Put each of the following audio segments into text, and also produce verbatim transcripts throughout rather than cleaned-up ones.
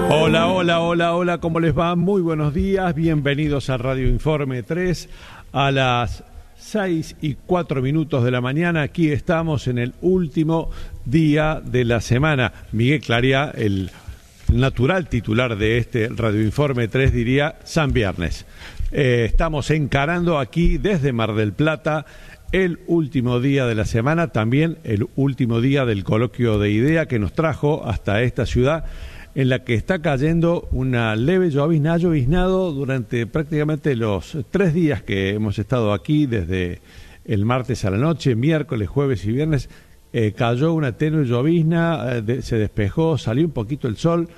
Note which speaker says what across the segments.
Speaker 1: Hola, hola, hola, hola, ¿cómo les va? Muy buenos días, bienvenidos a Radio Informe tres a las seis y cuatro minutos de la mañana. Aquí estamos en el último día de la semana. Miguel Claria, el natural titular de este Radio Informe tres, diría San Viernes. Eh, estamos encarando aquí desde Mar del Plata el último día de la semana, también el último día del coloquio de IDEA que nos trajo hasta esta ciudad, en la que está cayendo una leve llovizna, ha lloviznado durante prácticamente los tres días que hemos estado aquí, desde el martes a la noche, miércoles, jueves y viernes, eh, cayó una tenue llovizna, eh, de, se despejó, salió un poquito el sol,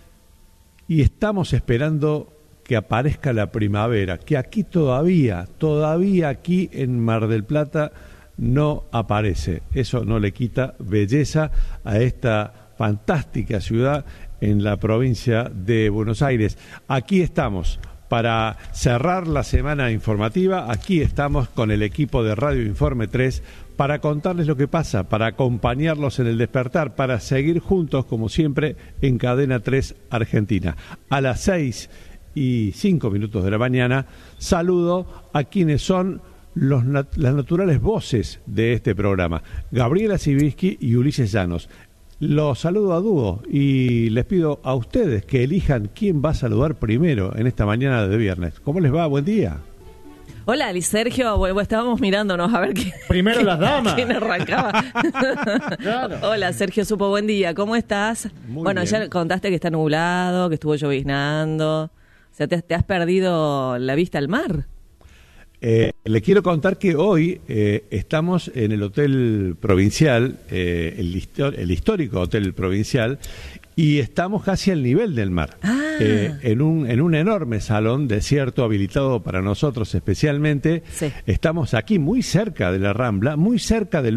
Speaker 1: y estamos esperando que aparezca la primavera, que aquí todavía, todavía aquí en Mar del Plata no aparece. Eso no le quita belleza a esta fantástica ciudad en la provincia de Buenos Aires. Aquí estamos para cerrar la semana informativa, aquí estamos con el equipo de Radio Informe tres para contarles lo que pasa, para acompañarlos en el despertar, para seguir juntos, como siempre, en Cadena tres Argentina. A las seis y cinco minutos de la mañana, saludo a quienes son los nat- las naturales voces de este programa, Gabriela Sibisky y Ulises Llanos. Los saludo a dúo y les pido a ustedes que elijan quién va a saludar primero en esta mañana de viernes. ¿Cómo les va? Buen día.
Speaker 2: Hola, Ali Sergio. Bueno, estábamos mirándonos a ver qué.
Speaker 3: Primero
Speaker 2: qué,
Speaker 3: las damas.
Speaker 2: ¿Quién arrancaba?
Speaker 3: Claro.
Speaker 2: Hola, Sergio Supo, buen día. ¿Cómo estás?
Speaker 1: Muy
Speaker 2: bueno,
Speaker 1: bien.
Speaker 2: ya contaste que está nublado, que estuvo lloviznando. O sea, ¿te, te has perdido la vista al mar?
Speaker 1: Eh, le quiero contar que hoy eh, estamos en el Hotel Provincial, eh, el, histo- el histórico Hotel Provincial, y estamos casi al nivel del mar,
Speaker 2: Ah.
Speaker 1: eh, en un en un enorme salón desierto habilitado para nosotros especialmente.
Speaker 2: Sí.
Speaker 1: Estamos aquí muy cerca de la Rambla, muy cerca del